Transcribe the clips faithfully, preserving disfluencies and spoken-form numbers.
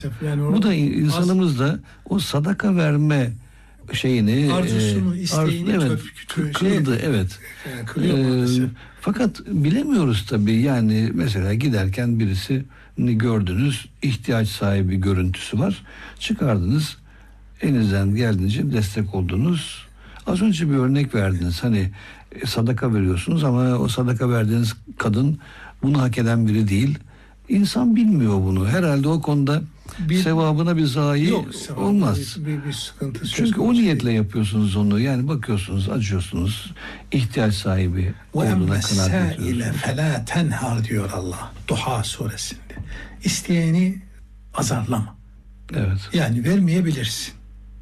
Yani bu da insanımızda o sadaka verme şeyini, arzusunu, e, isteğini arzu, evet, tö- kırdı, şey, evet. Yani kırıyor maalesef. Ee, fakat bilemiyoruz tabii, yani mesela giderken birisini gördünüz, ihtiyaç sahibi görüntüsü var, çıkardınız, elinizden geldiğince destek oldunuz. Az önce bir örnek verdiniz, hani e, sadaka veriyorsunuz ama o sadaka verdiğiniz kadın bunu hak eden biri değil. İnsan bilmiyor bunu. Herhalde o konuda bir, sevabına bir zayi yok, olmaz. Bir, bir, bir sıkıntı. Çünkü o niyetle değil. Yapıyorsunuz onu. Yani bakıyorsunuz, acıyorsunuz. İhtiyaç sahibi olduğuna kanaat getiriyorsunuz. فَلَا تَنْهَرْ diyor Allah Duha suresinde. İsteyeni azarlama. Evet. Yani vermeyebilirsin.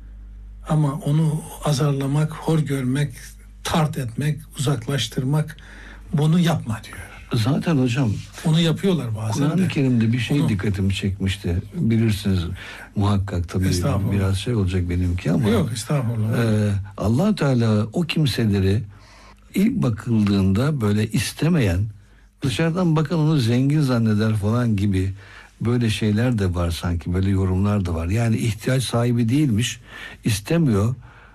Ama onu azarlamak, hor görmek, tart etmek, uzaklaştırmak, bunu yapma diyor. Zaten hocam onu yapıyorlar bazen. Kur'an-ı Kerim'de bir şey onu... dikkatimi çekmişti. Bilirsiniz muhakkak, tabii biraz şey olacak benimki ama. Yok estağfurullah. E, Allah Teala o kimseleri ilk bakıldığında böyle istemeyen, dışarıdan bakan onu zengin zanneder falan gibi böyle şeyler de var sanki, böyle yorumlar da var. Yani ihtiyaç sahibi değilmiş, istemiyor.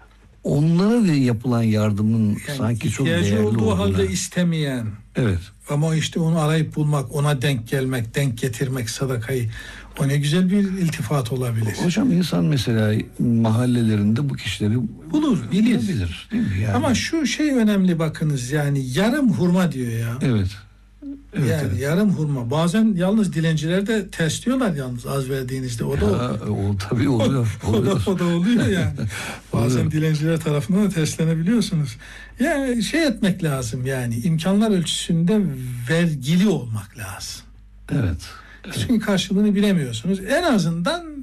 Onlara yapılan yardımın yani sanki çok değerli olduğu olduğu halde istemeyen. Evet. Ama işte onu arayıp bulmak, ona denk gelmek, denk getirmek sadakayı, o ne güzel bir iltifat olabilir. Hocam insan mesela mahallelerinde bu kişileri bulur, bilir. bilir değil mi? Yani. Ama şu şey önemli, bakınız, yani yarım hurma diyor ya. Evet. Evet, yani evet. yarım hurma. Bazen yalnız dilenciler de ters diyorlar, yalnız az verdiğinizde o da ya, o tabii oluyor. o, da, o da oluyor yani. Bazen dilenciler tarafından da terslenebiliyorsunuz. Yani şey etmek lazım, yani imkanlar ölçüsünde vergili olmak lazım. Evet. evet. Çünkü karşılığını bilemiyorsunuz. En azından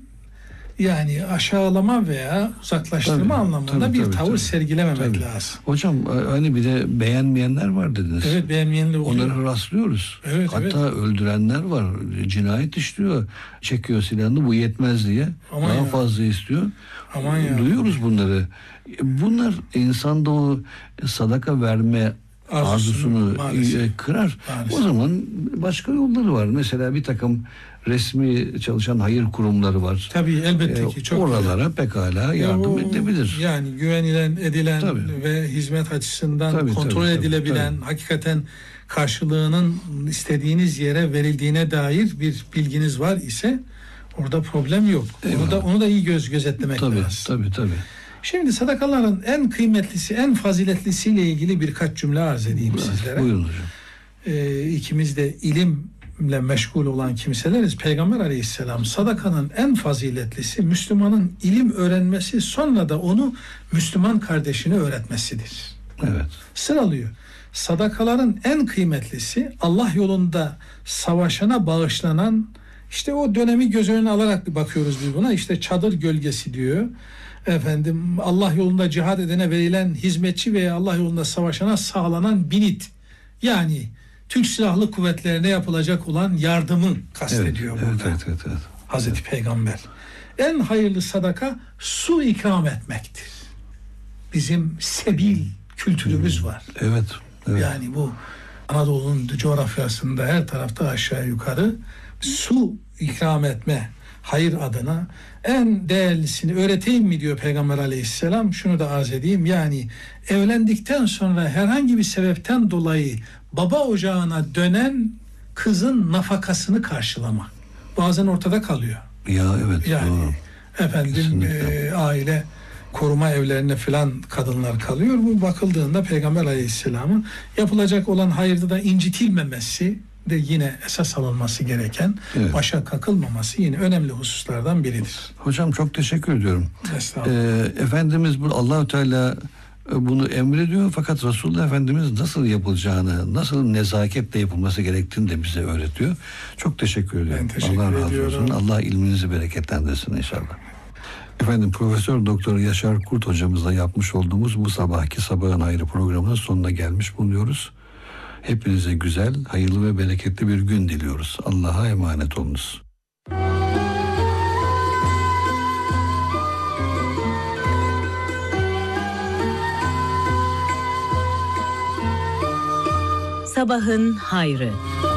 yani aşağılama veya uzaklaştırma tabii, anlamında tabii, bir tabii, tavır tabii. sergilememek tabii. lazım. Hocam hani bir de beğenmeyenler var dediniz. Evet, beğenmeyenler oluyor. Onları rastlıyoruz. Evet, Hatta evet. öldürenler var. Cinayet işliyor. Çekiyor silahını, bu yetmez diye. Aman daha ya. fazla istiyor. Aman ya. Duyuyoruz bunları. Bunlar insanda o sadaka verme arzusunu, arzusunu kırar. Maalesef. O zaman başka yolları var. Mesela bir takım resmi çalışan hayır kurumları var. Tabii elbette ki. Çok oralara güzel. pekala yardım ya o, edebilir. Yani güvenilen, edilen tabii. ve hizmet açısından tabii, kontrol tabii, edilebilen, tabii. hakikaten karşılığının istediğiniz yere verildiğine dair bir bilginiz var ise orada problem yok. Eyvallah. Onu da onu da iyi göz gözetlemek tabii, lazım. Tabii tabii. Şimdi sadakaların en kıymetlisi, en faziletlisiyle ilgili birkaç cümle arz edeyim evet, sizlere. Buyurun hocam. Ee, ikimiz de ilimle meşgul olan kimseleriz. Peygamber Aleyhisselam sadakanın en faziletlisi Müslümanın ilim öğrenmesi, sonra da onu Müslüman kardeşine öğretmesidir. Evet. Sıralıyor. Sadakaların en kıymetlisi Allah yolunda savaşana bağışlanan, işte o dönemi göz önüne alarak bakıyoruz biz buna. İşte çadır gölgesi diyor. Efendim Allah yolunda cihad edene verilen hizmetçi veya Allah yolunda savaşana sağlanan binit. Yani Türk Silahlı Kuvvetlerine yapılacak olan yardımı kastediyor evet, burada. Evet, evet, evet. Hazreti evet. Peygamber. En hayırlı sadaka su ikram etmektir. Bizim sebil kültürümüz hmm. var. Evet, evet. Yani bu Anadolu'nun coğrafyasında her tarafta aşağı yukarı su ikram etme hayır adına en değerlisini öğreteyim mi diyor Peygamber Aleyhisselam. Şunu da arz edeyim, yani evlendikten sonra herhangi bir sebepten dolayı baba ocağına dönen kızın nafakasını karşılamak bazen ortada kalıyor. Ya evet. Yani doğru. efendim e, aile koruma evlerine filan kadınlar kalıyor. Bu bakıldığında Peygamber Aleyhisselam'ın yapılacak olan hayırda da incitilmemesi de yine esas alınması gereken, evet. başa kakılmaması yine önemli hususlardan biridir. Hocam çok teşekkür ediyorum. Estağfurullah. Ee, Efendimiz bu Allahu Teala bunu emrediyor, fakat Resulullah Efendimiz nasıl yapılacağını, nasıl nezaketle yapılması gerektiğini de bize öğretiyor. Çok teşekkür ediyorum. Ben teşekkür Allah razı ediyorum. olsun. Allah ilminizi bereketlendirsin inşallah. Efendim Profesör Doktor Yaşar Kurt hocamızla yapmış olduğumuz bu sabahki Sabahın Hayrı programının sonuna gelmiş bulunuyoruz. Hepinize güzel, hayırlı ve bereketli bir gün diliyoruz. Allah'a emanet olunuz. Sabahın Hayrı.